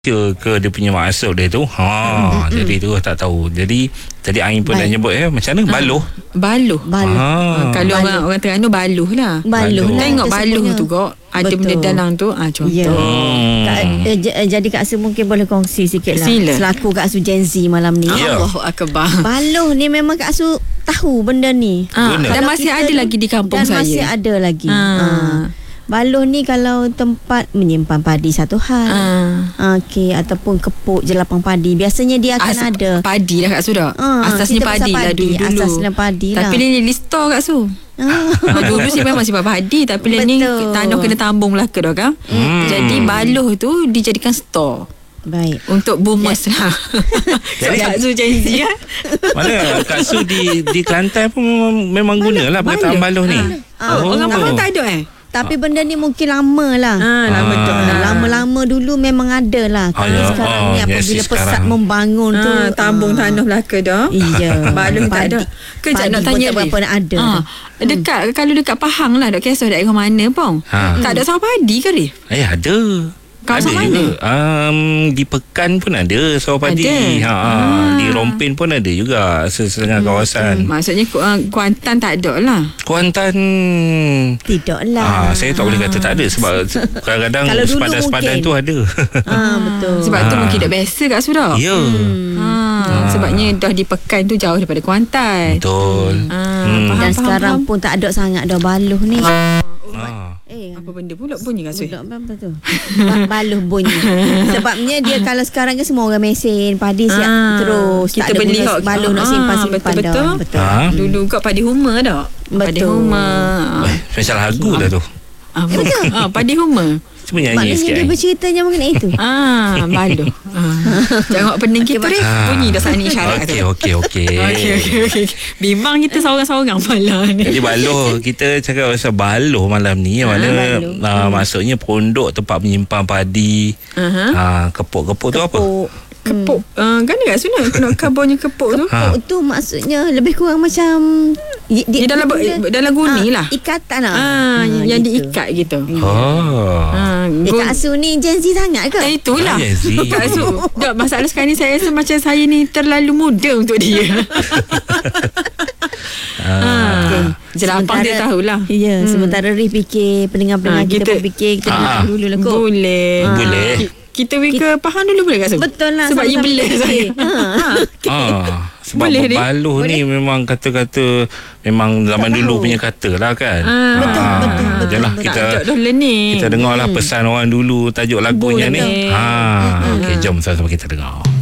ke dia punya maksud dia tu. Jadi tu tak tahu. Jadi tadi Ain pun dah nyebut macam mana baloh. Kalau orang Terengganu baloh lah. Tengok baloh tu kok ada benda dalam tu contoh. Jadi Kak Su mungkin boleh kongsi sikit lah. Sila. Selaku Kak Su Gen Z malam ni. Allahu akbar. Baloh ni memang Kak Su tahu benda ni. Dan masih ada lagi di kampung saya. Masih ada lagi. Baloh ni kalau tempat menyimpan padi satu hal. Okey, ataupun kepuk jelapang padi. Biasanya dia akan ada padi lah Kak Su dah. Asasnya padi lah dulu. Asasnya padi lah. Tapi ni di store Kak Su. Dulu sih memang simpan padi, tapi ni tanah kena tambung belaka dah kan. Jadi baloh tu dijadikan store. Baik. Untuk boomers lah. Kak Su Gen Z kan. Mana Kak Su di Kelantan pun memang gunalah perkataan baloh ni. Orang tak ada Tapi benda ni mungkin lama lah. Lama-lama dulu memang ada lah. Tapi sekarang ni apabila pesat membangun tu tambung tanah belaka dah. Iya. Baloh tak ada. Kejap nak tanya berapa nak ada. Dekat kalau dekat Pahang lah, dok kisah daerah mana pun. Tak ada sawah padi ke Rif? Ada. Kawasan ada mana? Juga. Di Pekan pun ada sawah padi. Di Rompin pun ada juga setengah kawasan. Maksudnya Kuantan tak ada lah. Kuantan tidak lah. Saya tak boleh kata tak ada sebab kadang-kadang sepadan-sepadan tu ada. Betul. Sebab tu mungkin dah biasa kat sudah. Ya. Sebabnya dah di Pekan tu jauh daripada Kuantan. Betul. Dan sekarang pun tak ada sangat dah baloh ni. Apa benda pula bunyi kat sini? Apa tu? Baloh bunyi. Sebabnya dia kalau sekarang kan semua orang mesin padi siap terus. Kita tak ada beli baloh nak simpan betul. Dulu kat padi huma dah. Padi huma. Macam lagu dah tu. Padi huma. Cuba nyanyi sikit. Maknanya dia berceritanya mengenai itu. Baloh. Tengok pening kita Rif. Bunyi dah saat ni isyarat tu. Okey. Memang kita seorang-seorang malam ni. Jadi baloh, kita cakap pasal baloh malam ni. Mana maksudnya pondok tempat menyimpan padi. Kepuk-kepuk tu apa? Kepuk kan dekat sana nak kabarnya kepuk tu. Kepuk tu maksudnya lebih kurang macam dia dalam guni lah. Ikatan lah. Yang gitu. diikat gitu. Kak Su ni Gen Z sangat ke? Itulah Kak Su. Masalah sekarang ni saya rasa macam saya ni terlalu muda untuk dia. Jelapang dia tahulah. Ya, sementara Rif fikir, pendengar-pendengar kita pun fikir, kita dengar dulu lah kot. Boleh. Kita pergi ke Pahang dulu boleh Kak Su? Betul lah. Sebab ia bela saya. Sebab baloh ni memang kata-kata memang zaman dulu punya kata lah kan. Betul. Yalah, kita dengar lah pesan orang dulu tajuk lagunya ni. Okey, jom sama-sama kita dengar.